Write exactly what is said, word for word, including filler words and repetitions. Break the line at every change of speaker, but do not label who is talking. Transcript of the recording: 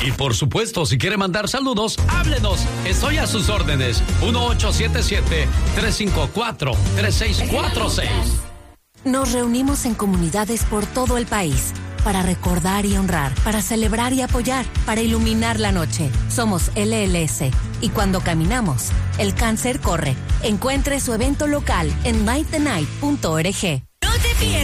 Y por supuesto, si quiere mandar saludos, háblenos. Estoy a sus órdenes. uno ocho siete siete, tres cinco cuatro, tres seis cuatro seis.
Nos reunimos en comunidades por todo el país para recordar y honrar, para celebrar y apoyar, para iluminar la noche. Somos L L S y cuando caminamos, el cáncer corre. Encuentre su evento local en might the night punto org.
No te pierdas